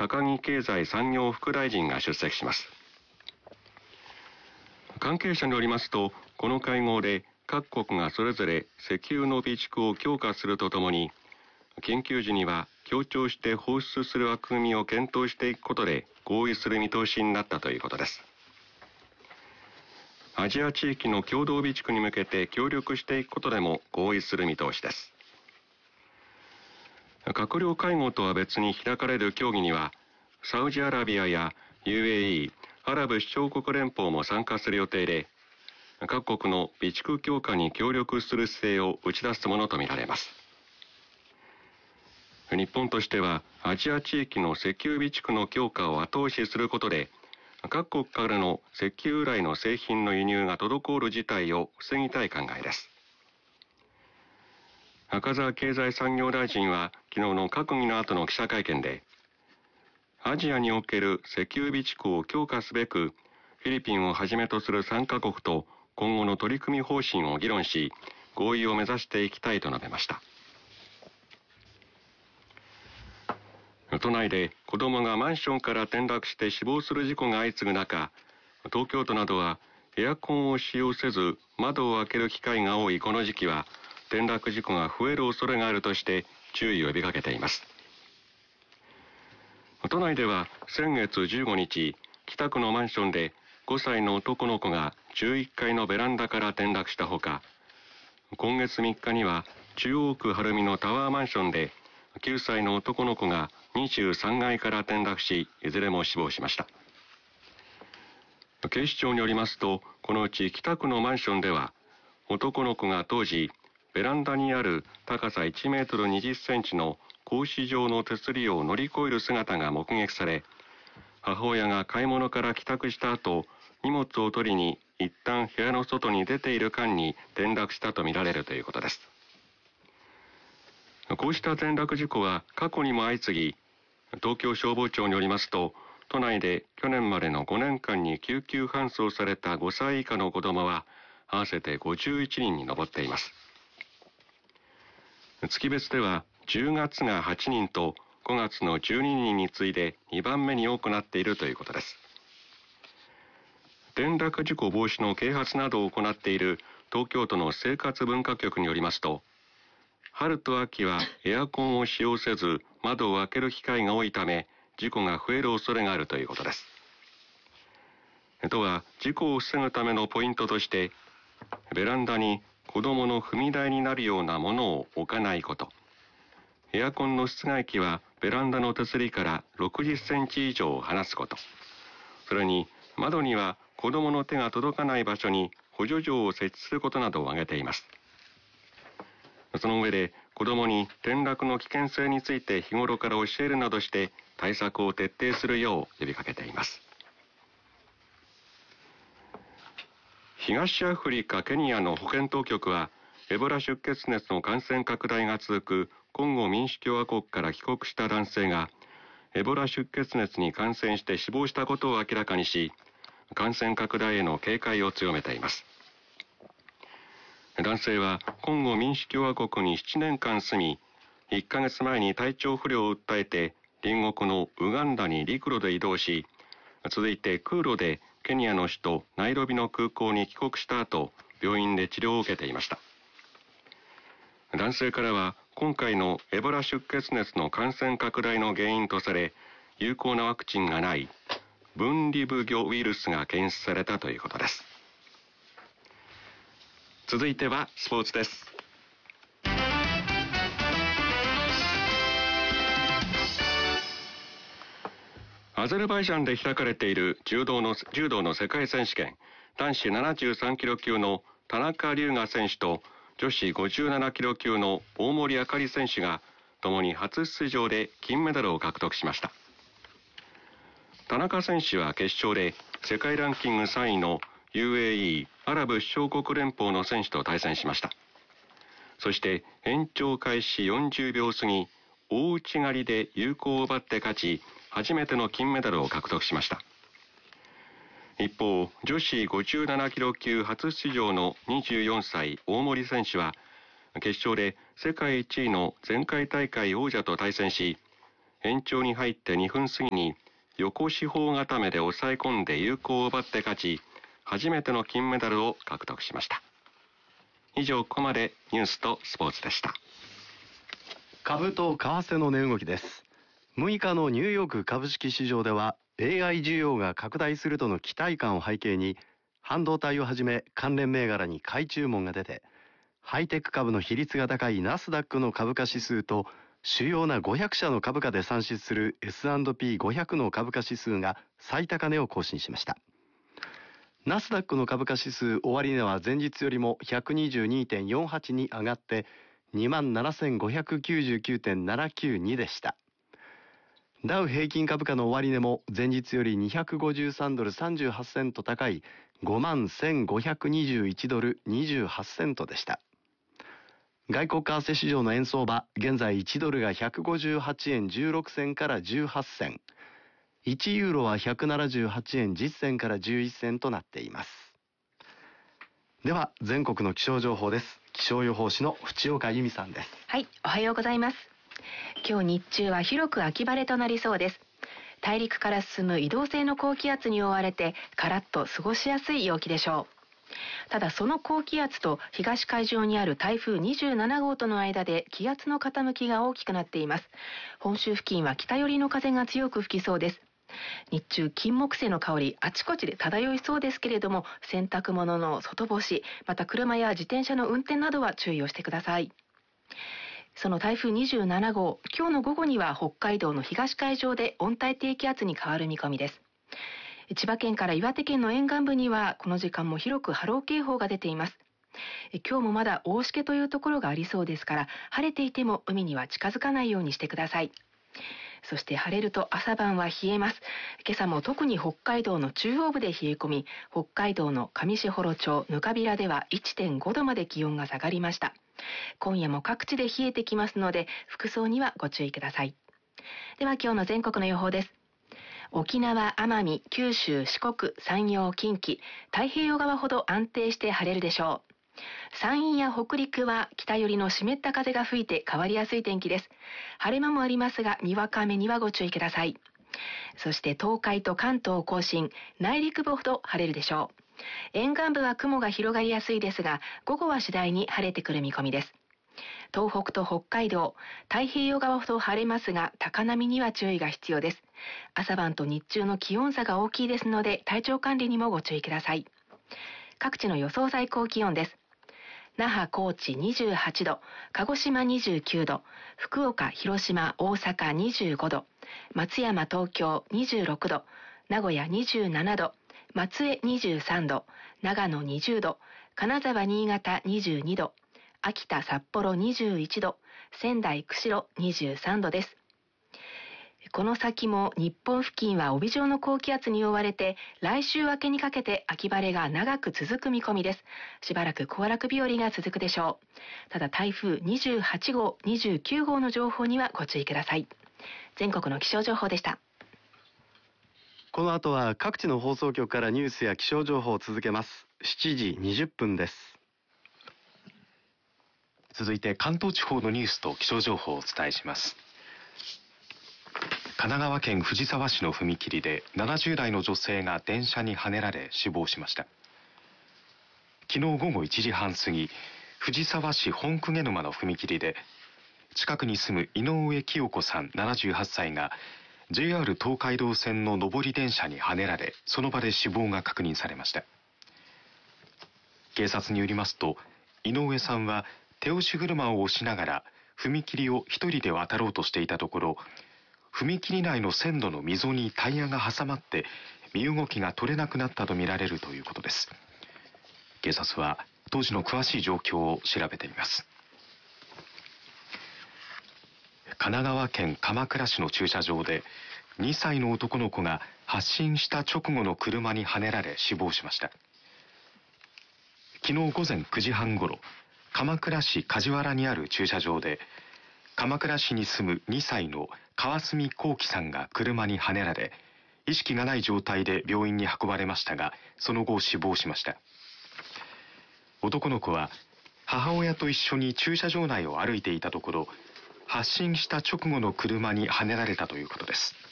高木経済産業副大臣が出席します。関係者によりますと、この会合で各国がそれぞれ石油の備蓄を強化するとともに、緊急時には協調して放出する枠組みを検討していくことで合意する見通しになったということです。アジア地域の共同備蓄に向けて協力していくことでも合意する見通しです。閣僚会合とは別に開かれる協議には、サウジアラビアや UAE、アラブ首長国連邦も参加する予定で、各国の備蓄強化に協力する姿勢を打ち出すものとみられます。日本としてはアジア地域の石油備蓄の強化を後押しすることで、各国からの石油由来の製品の輸入が滞る事態を防ぎたい考えです。赤澤経済産業大臣は昨日の閣議の後の記者会見で、アジアにおける石油備蓄を強化すべく、フィリピンをはじめとする3カ国と今後の取り組み方針を議論し、合意を目指していきたいと述べました。都内で子供がマンションから転落して死亡する事故が相次ぐ中、東京都などはエアコンを使用せず窓を開ける機会が多いこの時期は転落事故が増える恐れがあるとして注意を呼びかけています。都内では先月15日、北区のマンションで5歳の男の子が11階のベランダから転落したほか、今月3日には中央区晴海のタワーマンションで9歳の男の子が23階から転落し、いずれも死亡しました。警視庁によりますと、このうち北区のマンションでは、男の子が当時、ベランダにある高さ1メートル20センチの格子状の手すりを乗り越える姿が目撃され、母親が買い物から帰宅した後、荷物を取りに一旦部屋の外に出ている間に転落したとみられるということです。こうした転落事故は過去にも相次ぎ、東京消防庁によりますと、都内で去年までの5年間に救急搬送された5歳以下の子どもは合わせて51人に上っています。月別では10月が8人と5月の12人に次いで2番目に多くなっているということです。転落事故防止の啓発などを行っている東京都の生活文化局によりますと、春と秋はエアコンを使用せず窓を開ける機会が多いため、事故が増える恐れがあるということです。都は事故を防ぐためのポイントとして、ベランダに子供の踏み台になるようなものを置かないこと、エアコンの室外機はベランダの手すりから60センチ以上離すこと、それに窓には子供の手が届かない場所に補助錠を設置することなどを挙げています。その上で子供に転落の危険性について日頃から教えるなどして対策を徹底するよう呼びかけています。東アフリカ・ケニアの保健当局は、エボラ出血熱の感染拡大が続くコンゴ民主共和国から帰国した男性がエボラ出血熱に感染して死亡したことを明らかにし、感染拡大への警戒を強めています。男性はコンゴ民主共和国に7年間住み、1ヶ月前に体調不良を訴えて隣国のウガンダに陸路で移動し、続いて空路でケニアの首都ナイロビの空港に帰国した後、病院で治療を受けていました。男性からは今回のエボラ出血熱の感染拡大の原因とされ、有効なワクチンがない分離部魚ウイルスが検出されたということです。続いてはスポーツです。アゼルバイジャンで開かれている柔道の世界選手権、男子73キロ級の田中龍雅選手と女子57キロ級の大森あかり選手が共に初出場で金メダルを獲得しました。田中選手は決勝で世界ランキング3位の UAE アラブ首長国連邦の選手と対戦しました。そして延長開始40秒過ぎ、大内刈りで有効を奪って勝ち、初めての金メダルを獲得しました。一方、女子57キロ級初出場の24歳大森選手は決勝で世界1位の前回大会王者と対戦し、 延長に入って2分過ぎに横四方固めで抑え込んで有効を奪って勝ち、初めての金メダルを獲得しました。以上、ここまでニュースとスポーツでした。 株と為替の値動きです。6日のニューヨーク株式市場では AI 需要が拡大するとの期待感を背景に、半導体をはじめ関連銘柄に買い注文が出て、ハイテク株の比率が高いナスダックの株価指数と主要な500社の株価で算出する S&P500 の株価指数が最高値を更新しました。ナスダックの株価指数終値は前日よりも 122.48 に上がって27,599.792 でした。ダウ平均株価の終値も前日より253ドル38セント高い 51,521 ドル28セントでした。外国為替市場の円相場、現在1ドルが158円16銭から18銭、1ユーロは178円10銭から11銭となっています。では全国の気象情報です。気象予報士の淵岡由美さんです。 はい、おはようございます。今日日中は広く秋晴れとなりそうです。大陸から進む移動性の高気圧に覆われてカラッと過ごしやすい陽気でしょう。ただその高気圧と東海上にある台風27号との間で気圧の傾きが大きくなっています。本州付近は北寄りの風が強く吹きそうです。日中金木犀の香りあちこちで漂いそうですけれども、洗濯物の外干し、また車や自転車の運転などは注意をしてください。その台風27号、今日の午後には北海道の東海上で温帯低気圧に変わる見込みです。千葉県から岩手県の沿岸部にはこの時間も広く波浪警報が出ています。今日もまだ大しけというところがありそうですから、晴れていても海には近づかないようにしてください。そして晴れると朝晩は冷えます。今朝も特に北海道の中央部で冷え込み、北海道の上士幌町ぬかびらでは 1.5 度まで気温が下がりました。今夜も各地で冷えてきますので、服装にはご注意ください。では今日の全国の予報です。沖縄、奄美、九州、四国、山陽、近畿、太平洋側ほど安定して晴れるでしょう。山陰や北陸は北寄りの湿った風が吹いて変わりやすい天気です。晴れ間もありますが、にわか雨にはご注意ください。そして東海と関東甲信、内陸部ほど晴れるでしょう。沿岸部は雲が広がりやすいですが、午後は次第に晴れてくる見込みです。東北と北海道、太平洋側ほど晴れますが、高波には注意が必要です。朝晩と日中の気温差が大きいですので、体調管理にもご注意ください。各地の予想最高気温です。那覇、高知28度、鹿児島29度、福岡、広島、大阪25度、松山、東京26度、名古屋27度、松江23度、長野20度、金沢、新潟22度、秋田、札幌21度、仙台、釧路23度です。この先も日本付近は帯状の高気圧に覆われて、来週明けにかけて秋晴れが長く続く見込みです。しばらく行楽日和が続くでしょう。ただ台風28号、29号の情報にはご注意ください。全国の気象情報でした。 この後は各地の放送局からニュースや気象情報を続けます。7時20分です。 続いて関東地方のニュースと気象情報をお伝えします。神奈川県藤沢市の踏切で70代の女性が電車にはねられ死亡しました。昨日午後1時半過ぎ、藤沢市本鵠沼の踏切で近くに住む井上清子さん78歳が JR 東海道線の上り電車にはねられ、その場で死亡が確認されました。警察によりますと、井上さんは手押し車を押しながら踏切を一人で渡ろうとしていたところ、踏切内の線路の溝にタイヤが挟まって身動きが取れなくなったとみられるということです。警察は当時の詳しい状況を調べています。神奈川県鎌倉市の駐車場で2歳の男の子が発進した直後の車にはねられ死亡しました。昨日午前9時半ごろ、鎌倉市梶原にある駐車場で鎌倉市に住む2歳の川澄幸喜さんが車にはねられ、意識がない状態で病院に運ばれましたが、その後死亡しました。男の子は母親と一緒に駐車場内を歩いていたところ、 発進した直後の車にはねられたということです。